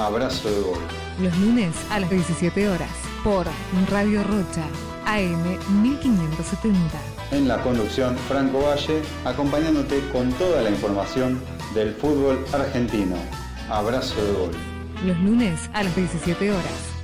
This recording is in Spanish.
Abrazo de Gol. Los lunes a las 17 horas por Radio Rocha, AM 1570. En la conducción, Franco Valle, acompañándote con toda la información del fútbol argentino. Abrazo de Gol. Los lunes a las 17 horas.